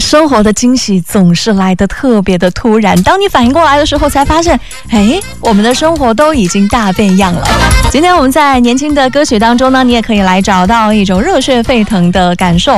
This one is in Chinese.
生活的惊喜总是来得特别的突然，当你反应过来的时候，才发现，我们的生活都已经大变样了。今天我们在年轻的歌曲当中呢，你也可以来找到一种热血沸腾的感受。